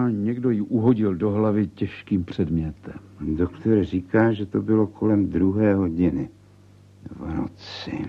a někdo ji uhodil do hlavy těžkým předmětem. Doktor říká, že to bylo kolem 2 hodiny v noci.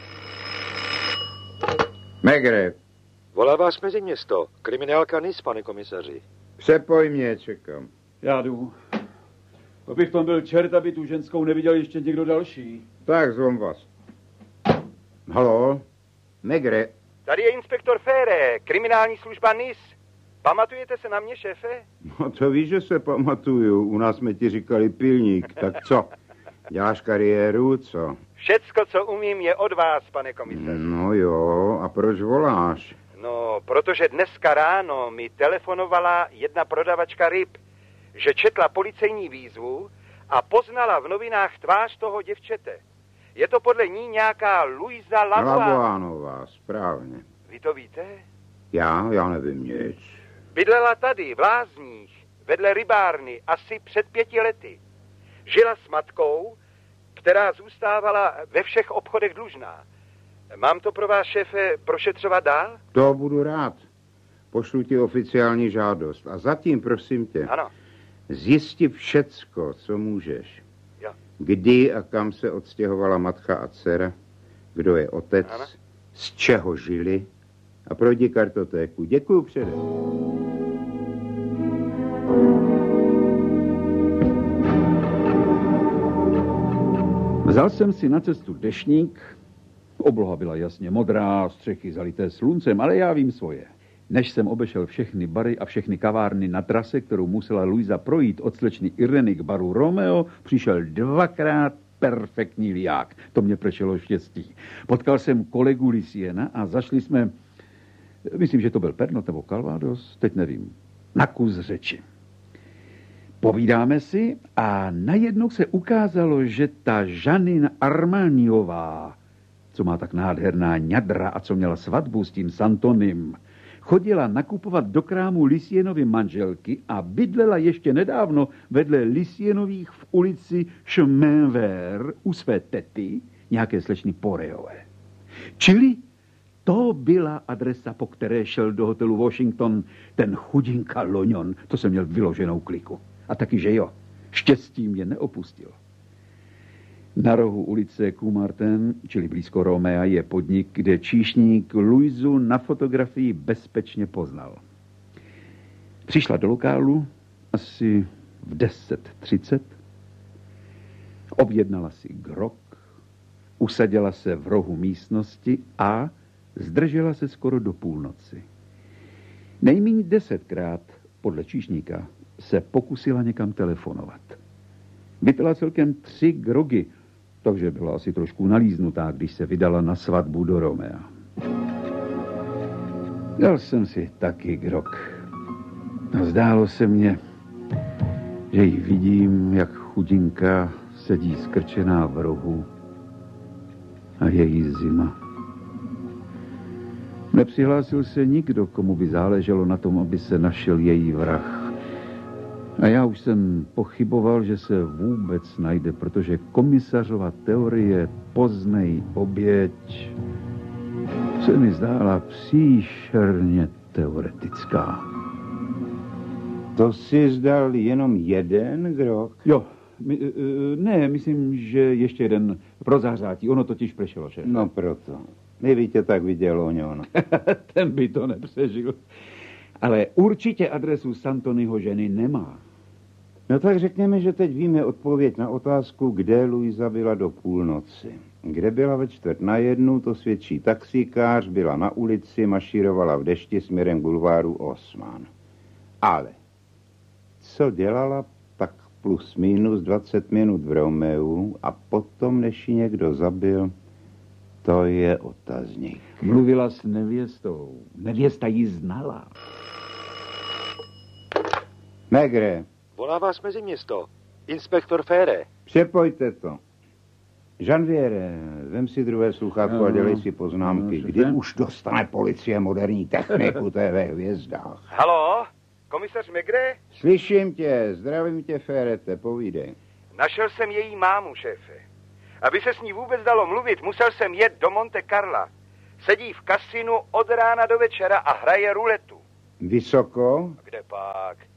Megre. Volá vás Meziměsto. Kriminálka NIS, pane komisaři. Přepoj mě, čekám. Já jdu. To bych tam byl čert, aby tu ženskou neviděl ještě někdo další. Tak, zvon vás. Haló? Megre. Tady je inspektor Fére, kriminální služba NIS. Pamatujete se na mě, šéfe? No to víš, že se pamatuju. U nás jsme ti říkali pilník. Tak co? Děláš kariéru, co? Všecko, co umím, je od vás, pane komisaři. No jo, a proč voláš? No, protože dneska ráno mi telefonovala jedna prodavačka ryb, že četla policejní výzvu a poznala v novinách tvář toho děvčete. Je to podle ní nějaká Luisa Labuánová, správně. Vy to víte? Já nevím nic. Bydlela tady, v Lázních, vedle rybárny, asi před 5 lety. Žila s matkou, která zůstávala ve všech obchodech dlužná. Mám to pro vás, šéfe, prošetřovat dál? To budu rád. Pošlu ti oficiální žádost. A zatím, prosím tě, ano. Zjisti všecko, co můžeš. Jo. Kdy a kam se odstěhovala matka a dcera, kdo je otec, ano. Z čeho žili a projdi kartotéku. Děkuju předem. Vzal jsem si na cestu deštník. Obloha byla jasně modrá, střechy zalité sluncem, ale já vím svoje. Než jsem obešel všechny bary a všechny kavárny na trase, kterou musela Luisa projít od slečny Ireny k baru Romeo, přišel 2krát perfektní liák. To mě pršelo štěstí. Potkal jsem kolegu Lisiena a zašli jsme, myslím, že to byl Pernod nebo Calvados, teď nevím, na kus řeči. Povídáme si a najednou se ukázalo, že ta Žanina Armaniová, co má tak nádherná ňadra a co měla svatbu s tím Santonym, chodila nakupovat do krámu Lisienovy manželky a bydlela ještě nedávno vedle Lisienových v ulici Chemin Vert u své tety, nějaké slečny Poreové. Čili to byla adresa, po které šel do hotelu Washington ten chudinka Loňon. To jsem měl vyloženou kliku. A taky, že jo, štěstí mě neopustil. Na rohu ulice Coumartin, čili blízko Romea, je podnik, kde číšník Luisu na fotografii bezpečně poznal. Přišla do lokálu asi v 10:30, objednala si grog, usadila se v rohu místnosti a zdržela se skoro do půlnoci. Nejméně 10krát, podle číšníka, se pokusila někam telefonovat. Vypila celkem 3 grogy, takže byla asi trošku nalíznutá, když se vydala na svatbu do Romea. Dal jsem si taky grog. Zdálo se mně, že ji vidím, jak chudinka sedí skrčená v rohu a je jí zima. Nepřihlásil se nikdo, komu by záleželo na tom, aby se našel její vrah. A já už jsem pochyboval, že se vůbec najde, protože komisařova teorie poznej oběť se mi zdála příšerně teoretická. To jsi zdal jenom jeden grog? Jo, ne, myslím, že ještě jeden pro zahřátí. Ono totiž pršelo, šéf. No proto. Kdyby tě tak viděl Oňon. Ten by to nepřežil. Ale určitě adresu Santonyho ženy nemá. No tak řekněme, že teď víme odpověď na otázku, kde Luisa byla do půlnoci. Kde byla ve 12:45, to svědčí taxikář, byla na ulici, mašírovala v dešti směrem k bulváru Osman. Ale co dělala tak plus minus 20 minut v Romeu a potom, než ji někdo zabil, to je otazník. Mluvila s nevěstou. Nevěsta ji znala. Megre. Volá vás Meziměsto. Inspektor Fére. Přepojte to. Janviere, vem si druhé sluchátko a dělej si poznámky. Kdy už dostane policie moderní techniku TV hvězdách? Haló? Komisař Megre? Slyším tě, zdravím tě, Férete, povídej. Našel jsem její mámu, šéfe. Aby se s ní vůbec dalo mluvit, musel jsem jet do Monte Carla. Sedí v kasinu od rána do večera a hraje ruletu. Vysoko? Kde pak?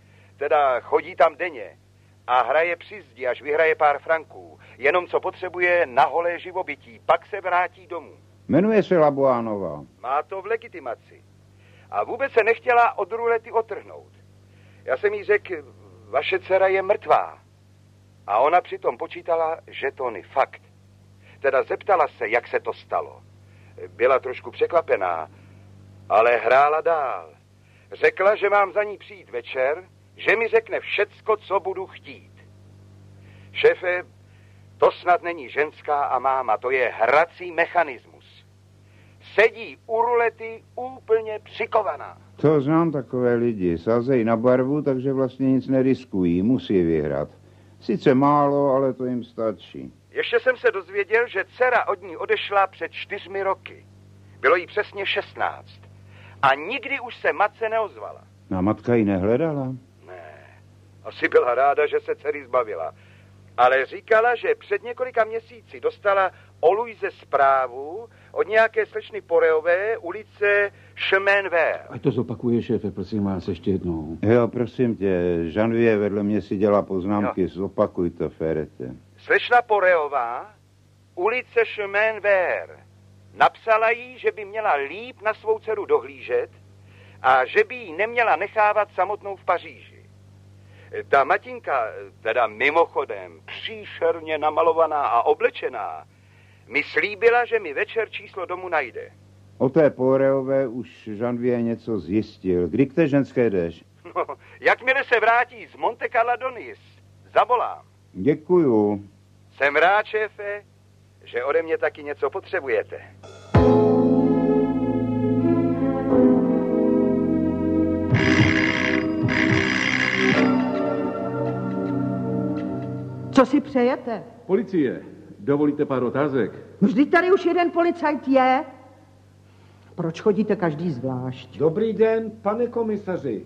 teda chodí tam denně a hraje při zdi, až vyhraje pár franků. Jenom co potřebuje na holé živobytí, pak se vrátí domů. Jmenuje se Labuánová. Má to v legitimaci. A vůbec se nechtěla od rulety otrhnout. Já jsem jí řekl, vaše dcera je mrtvá. A ona přitom počítala žetony, fakt. Teda zeptala se, jak se to stalo. Byla trošku překvapená, ale hrála dál. Řekla, že mám za ní přijít večer, že mi řekne všecko, co budu chtít. Šéfe, to snad není ženská a máma, to je hrací mechanismus. Sedí u rulety úplně přikovaná. To znám takové lidi. Sázejí na barvu, takže vlastně nic neriskují. Musí vyhrát. Sice málo, ale to jim stačí. Ještě jsem se dozvěděl, že dcera od ní odešla před 4 roky. Bylo jí přesně 16. A nikdy už se matce neozvala. A matka ji nehledala? Ne, asi byla ráda, že se dcery zbavila. Ale říkala, že před několika měsíci dostala o Luize zprávu od nějaké slečny Poreové, ulice Chemin Vert. Ať to zopakuje, šéfe, prosím vás, ještě jednou. Jo, prosím tě, Janvier vedle mě si dělá poznámky, zopakuj to, Ferete. Slečna Poreová, ulice Chemin Vert. Napsala jí, že by měla líp na svou dceru dohlížet a že by ji neměla nechávat samotnou v Paříži. Ta matinka, teda mimochodem, příšerně namalovaná a oblečená, mi slíbila, že mi večer číslo domu najde. O té Poreové už Janvier něco zjistil. Kdy k té ženské jdeš? No, jakmile se vrátí z Monte Carlo do Nice, zavolám. Děkuju. Jsem rád, šéfe, že ode mě taky něco potřebujete. Co si přejete? Policie, dovolíte pár otázek? Vždyť tady už jeden policajt je. Proč chodíte každý zvlášť? Dobrý den, pane komisaři.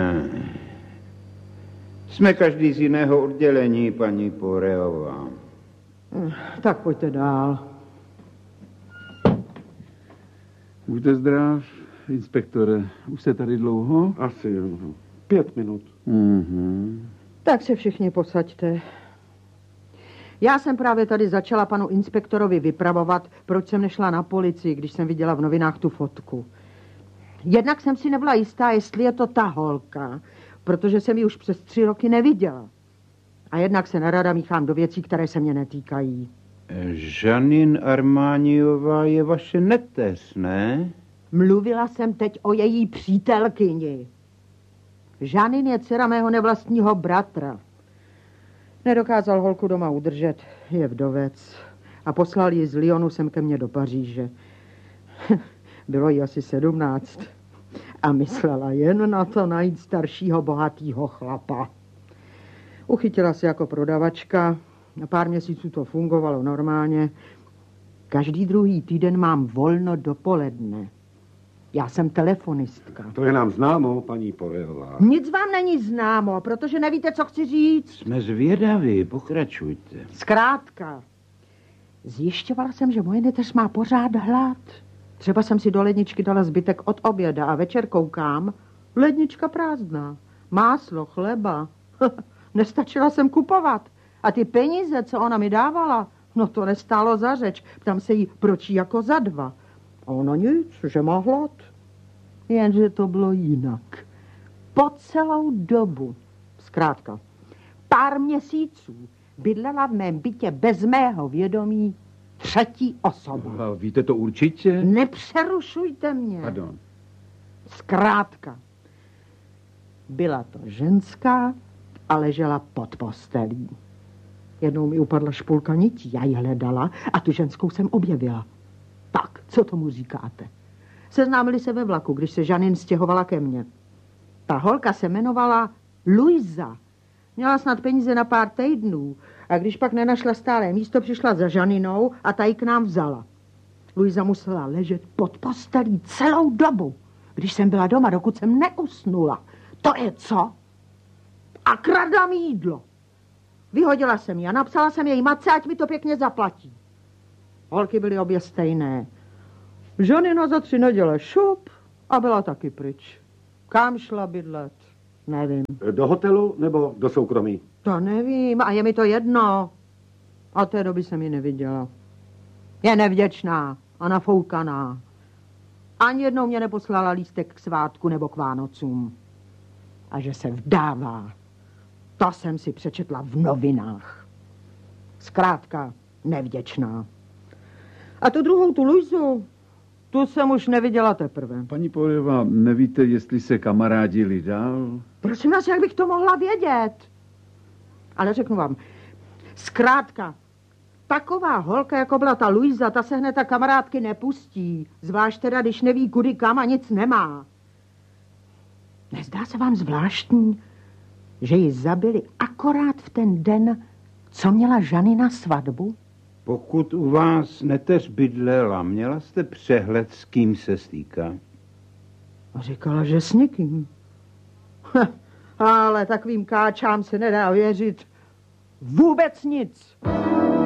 Jsme každý z jiného oddělení, paní Poreová. Tak pojďte dál. Buďte zdrav, inspektore. Už jste tady dlouho? Asi 5 minut. Tak se všichni posaďte. Já jsem právě tady začala panu inspektorovi vypravovat, proč jsem nešla na policii, když jsem viděla v novinách tu fotku. Jednak jsem si nebyla jistá, jestli je to ta holka, protože jsem ji už přes 3 roky neviděla. A jednak se nerada míchám do věcí, které se mě netýkají. Janine Armániová je vaše neteř, ne? Mluvila jsem teď o její přítelkyni. Janine je dcera mého nevlastního bratra. Nedokázal holku doma udržet, je vdovec. A poslal ji z Lyonu sem ke mně do Paříže. Bylo jí asi 17. A myslela jen na to najít staršího bohatýho chlapa. Uchytila se jako prodavačka. Na pár měsíců to fungovalo normálně. Každý druhý týden mám volno dopoledne. Já jsem telefonistka. To je nám známo, paní Poreová. Nic vám není známo, protože nevíte, co chci říct. Jsme zvědaví, pokračujte. Zkrátka, zjišťovala jsem, že moje neteř má pořád hlad. Třeba jsem si do ledničky dala zbytek od oběda a večer koukám, lednička prázdná. Máslo, chleba. Nestačila jsem kupovat. A ty peníze, co ona mi dávala, no to nestálo za řeč. Ptám se jí, proč jí jako za 2. A ona nic, že má hlad. Jenže to bylo jinak. Po celou dobu, zkrátka, pár měsíců bydlela v mém bytě bez mého vědomí 3. osoba. A víte to určitě? Nepřerušujte mě. Pardon. Zkrátka, byla to ženská a ležela pod postelí. Jednou mi upadla špulka nití, já ji hledala a tu ženskou jsem objevila. Tak, co tomu říkáte? Seznámili se ve vlaku, když se Janine stěhovala ke mně. Ta holka se jmenovala Luisa. Měla snad peníze na pár týdnů a když pak nenašla stálé místo, přišla za Janinou a ta ji k nám vzala. Luisa musela ležet pod postelí celou dobu, když jsem byla doma, dokud jsem neusnula. To je co? A kradla mi jídlo. Vyhodila jsem ji a napsala jsem její matce, ať mi to pěkně zaplatí. Holky byly obě stejné. Janina za 3 neděle šup a byla taky pryč. Kam šla bydlet? Nevím. Do hotelu nebo do soukromí? To nevím a je mi to jedno. Od té doby jsem ji neviděla. Je nevděčná a nafoukaná. Ani jednou mě neposlala lístek k svátku nebo k Vánocům. A že se vdává, to jsem si přečetla v novinách. Zkrátka nevděčná. A tu druhou, tu Luizu, tu jsem už neviděla teprve. Paní Porejová, nevíte, jestli se kamarádili dál? Prosím vás, jak bych to mohla vědět? Ale řeknu vám, zkrátka, taková holka, jako byla ta Luisa, ta se hned ta kamarádky nepustí. Zvlášť teda, když neví, kudy kam a nic nemá. Nezdá se vám zvláštní, že ji zabili akorát v ten den, co měla Žanina svatbu? Pokud u vás neteř bydlela, měla jste přehled, s kým se stýká? A říkala, že s někým. Ale takovým káčám se nedá věřit. Vůbec nic.